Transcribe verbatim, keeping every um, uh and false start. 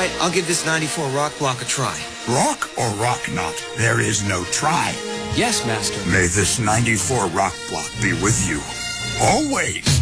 right, I'll give this ninety-four rock block a try. Rock or rock not? There is no try. Yes, Master. May this ninety-four rock block be with you. Always.